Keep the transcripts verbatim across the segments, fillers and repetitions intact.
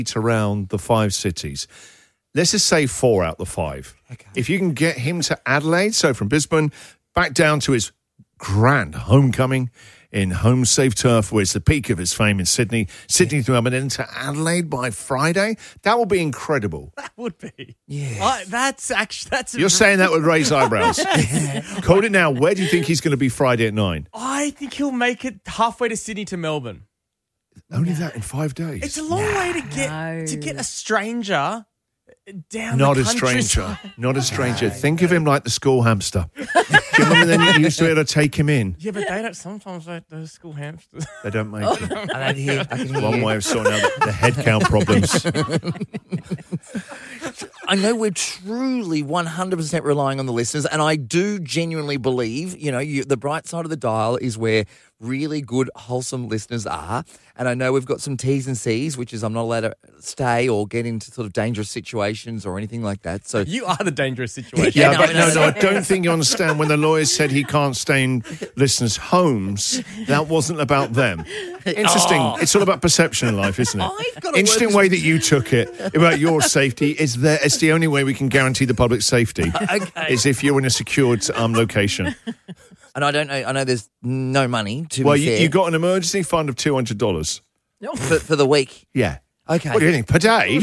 around the five cities. Let's just say four out the five. Okay. If you can get him to Adelaide, so from Brisbane back down to his grand homecoming in Home Safe Turf, where it's the peak of his fame in Sydney, Sydney to Melbourne, and then to Adelaide by Friday, that will be incredible. That would be. Yeah. I, that's actually that's. You're saying that with raised eyebrows. Call it now. Where do you think he's going to be Friday at nine? I think he'll make it halfway to Sydney to Melbourne. Only that in five days. It's a long way to get No. to get a stranger down Not the a countryside. stranger. Not a stranger. Think of him like the school hamster. Do you remember then you used to be able to take him in? Yeah, but they don't. Sometimes they, those school hamsters. They don't make it. I don't hear. I can hear. One way of sorting out the, the head count problems. I know we're truly one hundred percent relying on the listeners, and I do genuinely believe, you know, you, the bright side of the dial is where really good, wholesome listeners are. And I know we've got some T's and C's, which is I'm not allowed to stay or get into sort of dangerous situations or anything like that. So You are the dangerous situation. Yeah, no, but no, no, no, I don't think you understand. When the lawyers said he can't stay in listeners' homes, that wasn't about them. Interesting. It's all about perception in life, isn't it? I've got to Interesting work- way that you took it about your safety. Is there? It's the only way we can guarantee the public safety. Okay. Is if you're in a secured um, location. And I don't know. I know there's no money to Well, be you, fair you got an emergency fund of two hundred dollars. for, for the week. Yeah. Okay. What do you think? Per day?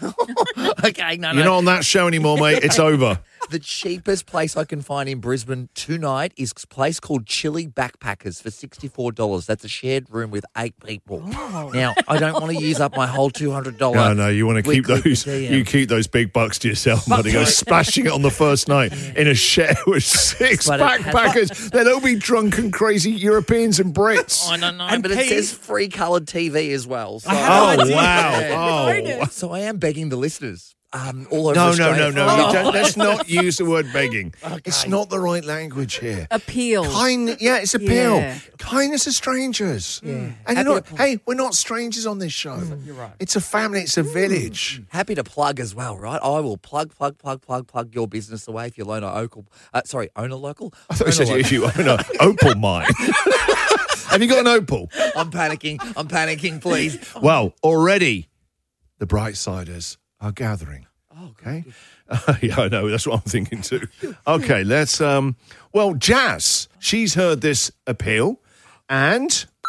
Okay, no, no. You're not on that show anymore, mate. It's over. The cheapest place I can find in Brisbane tonight is a place called Chili Backpackers for sixty-four dollars. That's a shared room with eight people. Now, I don't want to use up my whole two hundred dollars. No, no, you want to keep weekly those. per diem. You keep those big bucks to yourself, buddy. Go splashing it on the first night in a shed with six But it has- backpackers. They'll all be drunken, crazy Europeans and Brits. I don't know, And but it Pete- says free coloured T V as well. So, Oh idea. wow! Oh so I am begging the listeners um, all over no, no, Australia. no, no! Oh. You don't, let's not use the word begging. It's not the right language here. Appeal. Kind, yeah, it's appeal. Yeah. Kindness of strangers. And you're Happy not, to- hey, we're not strangers on this show. You're right. It's a family. It's a village. Happy to plug as well, right? I will plug, plug, plug, plug, plug your business away if you own a local. Uh, sorry, own a local. I thought you Own a said local. if you own an opal mine. Have you got an opal? I'm panicking. I'm panicking. Please. Well, already the Brightsiders are gathering. Oh, Okay. Uh, yeah, I know. That's what I'm thinking too. Okay, let's. Um. Well, Jazz, she's heard this appeal, and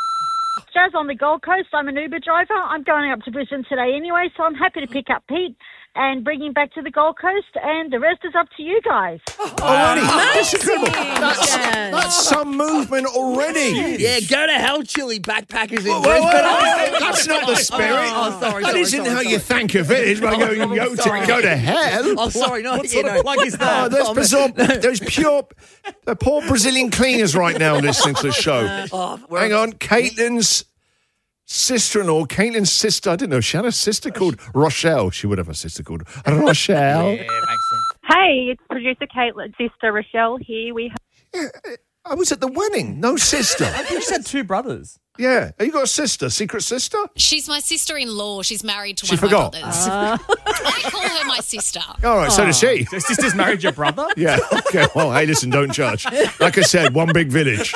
Jazz on the Gold Coast. I'm an Uber driver. I'm going up to Brisbane today anyway, so I'm happy to pick up Pete and bring him back to the Gold Coast, and the rest is up to you guys. already that's incredible. That's, Jazz. that's some movement already. Yeah, go to hell, Chili Backpackers in Whoa, whoa, Brisbane. whoa, that's not the spirit. Oh, sorry, That sorry, isn't sorry, how sorry. you thank a village by going go to, go to hell. Oh, sorry, no, What yeah, sort no. of plug is Oh, that? there's, bizarre, there's pure, the poor Brazilian cleaners right now listening to the show. Oh, we're Hang on, Caitlin's sister-in-law, Caitlin's sister, I didn't know, she had a sister called Rochelle. She would have a sister called Rochelle. Yeah, makes sense. Hey, it's producer Caitlin's sister Rochelle here. We have I was at the wedding, no sister. I think she had two brothers. Yeah, you got a sister, secret sister? She's my sister-in-law. She's married to She one forgot. of my brothers. I call her my sister. All right, so does she. Your sister's married your brother? Yeah, okay, well, hey, listen, don't judge. Like I said, one big village.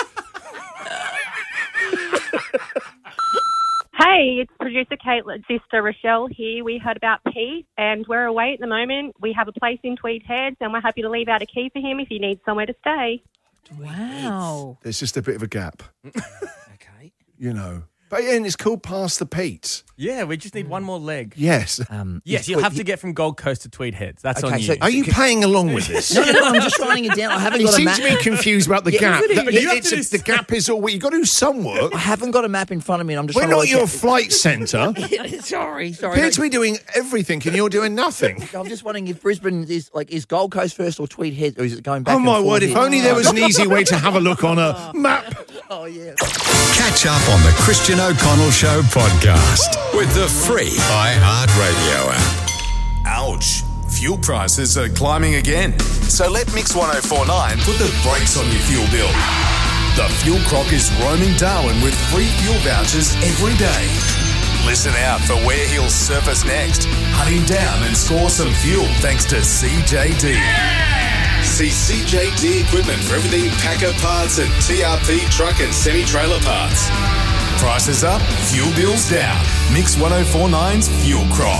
Hey, it's producer Caitlin's sister Rochelle here. We heard about Pete, and we're away at the moment. We have a place in Tweed Heads, and we're happy to leave out a key for him if he needs somewhere to stay. Wow. There's just a bit of a gap, Okay. you know. But yeah, and it's called Past the Peats. Yeah, we just need one more leg. Yes. Um, Yes, you'll have to get from Gold Coast to Tweed Heads. That's Okay, on you. so- Are you playing along with this? No, no, no, I'm just writing it down. I haven't You got a seem map. to be confused about the Yeah, gap. isn't it? That- But you have it's to a- do- the gap is all. You've got to do some work. I haven't got a map in front of me, and I'm just We're trying not to your work flight centre. out- sorry, sorry. Appear to be doing everything, and you're doing nothing. I'm just wondering if Brisbane is like is Gold Coast first or Tweed Heads, or is it going back? Oh and my forth word! If here? only there was an easy way to have a look on a map. Oh yeah. Catch up on the Christian O'Connell Show podcast with the free iHeartRadio app. Ouch. Fuel prices are climbing again. So let Mix one oh four point nine put the brakes on your fuel bill. The Fuel Croc is roaming Darwin with free fuel vouchers every day. Listen out for where he'll surface next. Hunt him down and score some fuel thanks to C J D. See C J D equipment for everything Packer parts and T R P truck and semi-trailer parts. Prices up, fuel bills down. Mix ten forty-nine's Fuel Crop.